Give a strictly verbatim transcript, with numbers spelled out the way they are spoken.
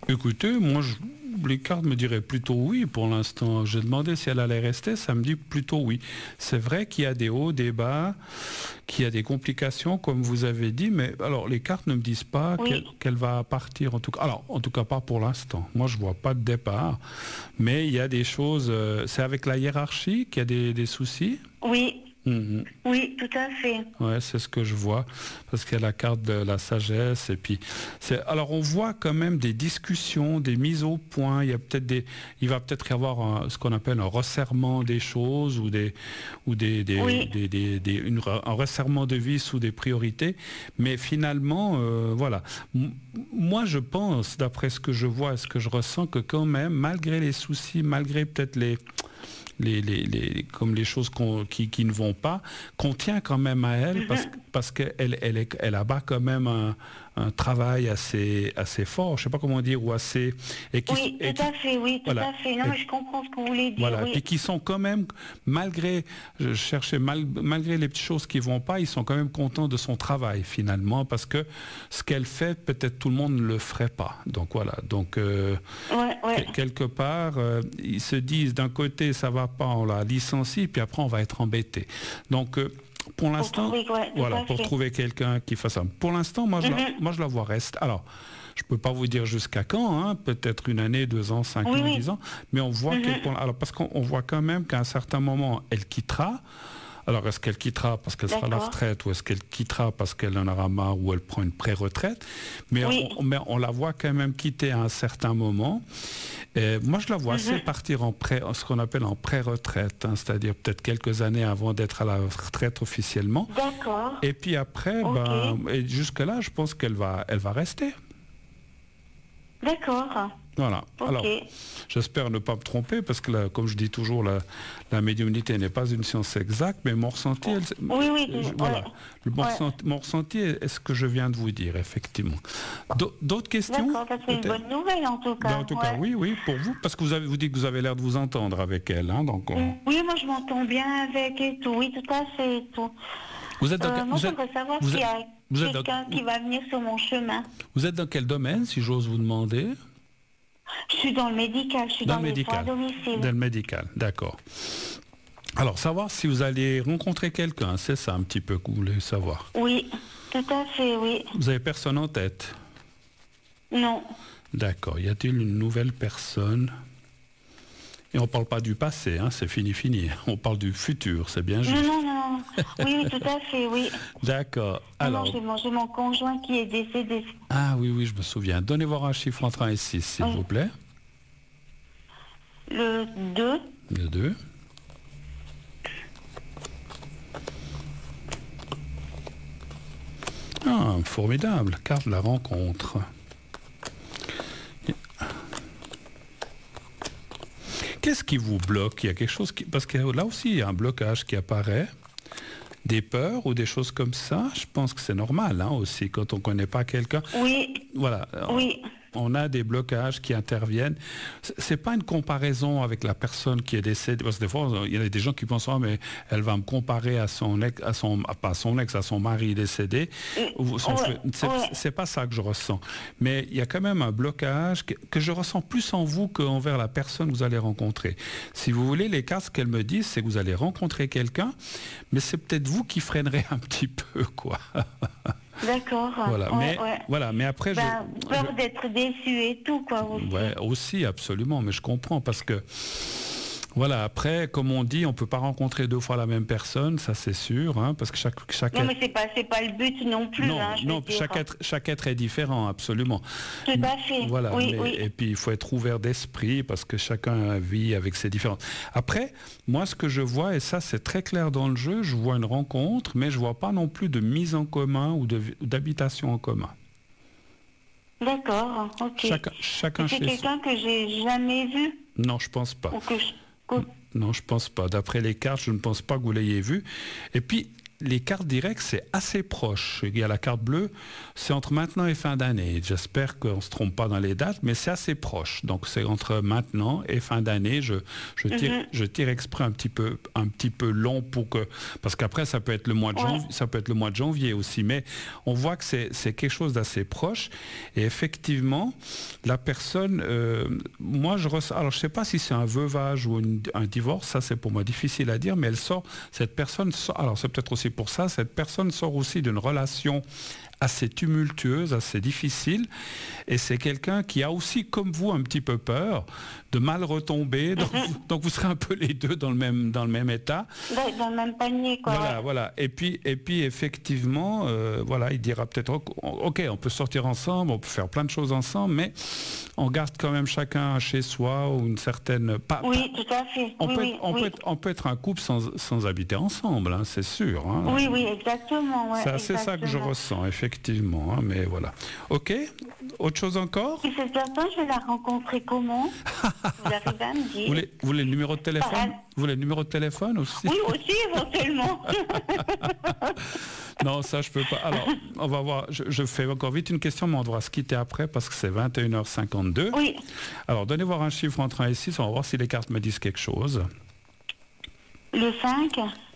Écoutez, moi, je, les cartes me diraient plutôt oui pour l'instant. J'ai demandé si elle allait rester, ça me dit plutôt oui. C'est vrai qu'il y a des hauts, des bas, qu'il y a des complications, comme vous avez dit, mais alors les cartes ne me disent pas Oui. qu'elle, qu'elle va partir, en tout cas. Alors, en tout cas pas pour l'instant. Moi, je vois pas de départ, mais il y a des choses. Euh, c'est avec la hiérarchie qu'il y a des, des soucis. Oui, Mhm. oui, tout à fait. Ouais, c'est ce que je vois, parce qu'il y a la carte de la sagesse, et puis c'est. Alors on voit quand même des discussions, des mises au point. Il y a peut-être des, il va peut-être y avoir un- ce qu'on appelle un resserrement des choses ou des, ou des, des, Oui. des- des- des- une- un resserrement de vis ou des priorités. Mais finalement, euh, voilà. M- Moi, je pense, d'après ce que je vois, et ce que je ressens, que quand même, malgré les soucis, malgré peut-être les Les, les, les- comme les choses qu'on- qui, qui ne vont pas, qu'on tient quand même à elle parce, que- parce qu'elle elle, est- elle abat quand même un, un travail assez, assez fort, je ne sais pas comment dire, ou assez... Et qui, Oui, et tout qui- à fait, oui, tout voilà. à fait. Non, Et- mais je comprends ce que vous voulez dire, voilà, oui. et qui sont quand même, malgré, je cherchais, mal- malgré les petites choses qui vont pas, ils sont quand même contents de son travail finalement, parce que ce qu'elle fait, peut-être tout le monde ne le ferait pas. Donc voilà, donc euh, Ouais, ouais. que- quelque part, euh, ils se disent d'un côté ça va pas, on la licencie, puis après on va être embêté. Donc euh, pour l'instant, trouver, ouais, tout voilà, à pour fait. trouver quelqu'un qui fasse ça. Pour l'instant, moi je, la, Mhm. moi je la vois reste. Alors, je peux pas vous dire jusqu'à quand, hein, peut-être une année, deux ans, cinq Oui, ans, oui. dix ans, mais on voit Mhm. qu'elle, pour- alors parce qu'on on voit quand même qu'à un certain moment, elle quittera. Alors, est-ce qu'elle quittera parce qu'elle sera à la D'accord. retraite ou est-ce qu'elle quittera parce qu'elle en aura marre ou elle prend une pré-retraite? Mais, Oui. on, mais on la voit quand même quitter à un certain moment. Et moi, je la vois assez partir en pré, ce qu'on appelle en pré-retraite, hein, c'est-à-dire peut-être quelques années avant d'être à la retraite officiellement. D'accord. Et puis après, Ok. ben, et jusque-là, je pense qu'elle va, elle va rester. D'accord. Voilà. Ok. Alors, j'espère ne pas me tromper parce que, là, comme je dis toujours, la, la médiumnité n'est pas une science exacte, mais mon ressenti, elle- Oui, oui, je- ouais. voilà. Le- Mon, Ouais. ressenti, mon ressenti est est ce que je viens de vous dire, effectivement. D'au- D'autres questions? D'accord, ça c'est une peut-être? bonne nouvelle en tout cas. Ben, en tout cas, ouais. oui, oui, pour vous, parce que vous avez, vous dites que vous avez l'air de vous entendre avec elle, hein, donc. on- Oui, moi je m'entends bien avec et tout. Oui, tout à fait et tout. Vous êtes dans, Euh, quel- moi vous êtes- j'aimerais savoir vous s'il y a êtes- vous êtes dans- quelqu'un qui va venir sur mon chemin. vous êtes dans quel domaine, si j'ose vous demander? Je suis dans le médical, je suis Dans dans, le les soins à médical. domicile. Dans le médical, d'accord. Alors, savoir si vous allez rencontrer quelqu'un, c'est ça un petit peu que vous voulez savoir. Oui, tout à fait, oui. Vous avez personne en tête? Non. D'accord. Y a-t-il une nouvelle personne? Et on ne parle pas du passé, hein, c'est fini, fini. On parle du futur, c'est bien Non, juste. non, non. Oui, oui, tout à fait, oui. D'accord. Non, non, Alors, j'ai mon, j'ai mon conjoint qui est décédé. ah oui, oui, je me souviens. Donnez voir un chiffre entre un et six, s'il Oui. vous plaît. Le deux. Le deux. Ah, formidable. Carte de la rencontre. Qu'est-ce qui vous bloque? Il y a quelque chose qui... Parce que là aussi, il y a un blocage qui apparaît. Des peurs ou des choses comme ça. Je pense que c'est normal, hein, aussi, quand on ne connaît pas quelqu'un. Oui, Voilà. oui. On a des blocages qui interviennent. C- C'est pas une comparaison avec la personne qui est décédée, parce que des fois, il y a des gens qui pensent, ah, mais elle va me comparer à son ex, à son, ah, pas à son ex, à son mari décédé. Ou son ouais, frère. C'est ouais. c'est pas ça que je ressens. Mais il y a quand même un blocage que, que je ressens plus en vous qu'envers la personne que vous allez rencontrer. Si vous voulez, les cas, ce qu'elles me disent, c'est que vous allez rencontrer quelqu'un, mais c'est peut-être vous qui freinerez un petit peu, quoi. D'accord. Voilà. Ouais, mais, ouais. voilà. Mais après, Ben, je... peur je- d'être déçu et tout, quoi. Aussi. Ouais, aussi, absolument, mais je comprends parce que, voilà, après, comme on dit, on ne peut pas rencontrer deux fois la même personne, ça c'est sûr, hein, parce que chaque, chaque Non, être... mais c'est pas, c'est pas le but non plus. non, hein, je non, veux dire. chaque être, chaque être est différent, absolument. Tout à fait. Voilà, oui, mais- oui. et puis il faut être ouvert d'esprit parce que chacun vit avec ses différences. Après, moi ce que je vois, et ça c'est très clair dans le jeu, je vois une rencontre, mais je vois pas non plus de mise en commun ou de- d'habitation en commun. D'accord, ok. Chacun, chacun c'est chez soi. quelqu'un que j'ai jamais vu Non, je pense pas. ou que je... que- Non, je pense pas. D'après les cartes, je ne pense pas que vous l'ayez vu. Et puis, les cartes directes, c'est assez proche. Il y a la carte bleue, c'est entre maintenant et fin d'année. J'espère qu'on ne se trompe pas dans les dates, mais c'est assez proche. Donc c'est entre maintenant et fin d'année. Je, je, tire, mm-hmm. je tire exprès un petit peu, un petit peu long pour que, parce qu'après ça peut être le mois de janvier, ouais. ça peut être le mois de janvier aussi. Mais on voit que c'est, c'est quelque chose d'assez proche. Et effectivement, la personne, euh, moi je ressens, alors je sais pas si c'est un veuvage ou une, un divorce, ça c'est pour moi difficile à dire, mais elle sort, cette personne sort, alors c'est peut-être aussi pour ça, cette personne sort aussi d'une relation assez tumultueuse, assez difficile, et c'est quelqu'un qui a aussi, comme vous, un petit peu peur de mal retomber, donc, mm-hmm. vous, donc vous serez un peu les deux dans le même, dans le même état. Dans le même panier, quoi. Voilà, ouais. voilà. Et puis, et puis effectivement, euh, voilà, il dira peut-être, ok, on peut sortir ensemble, on peut faire plein de choses ensemble, mais on garde quand même chacun chez soi ou une certaine... Pas, oui, tout à fait. On, oui, peut, oui, être, on, oui. peut, être, on peut être un couple sans, sans habiter ensemble, hein, c'est sûr. Hein. Oui, oui, exactement. Ouais, c'est c'est ça que je ressens, effectivement, hein, mais voilà. Ok, autre chose encore? Et cette personne, je vais la rencontrer comment? Vous arrivez à me dire? Vous voulez, vous voulez le numéro de téléphone? Par... Vous voulez le numéro de téléphone aussi? Oui, aussi, éventuellement. Non, ça, je peux pas. Alors, on va voir. Je, je fais encore vite une question, mais on devra se quitter après parce que c'est vingt et une heures cinquante-deux. Oui. Alors, donnez voir un chiffre entre un et six. On va voir si les cartes me disent quelque chose. Le cinq.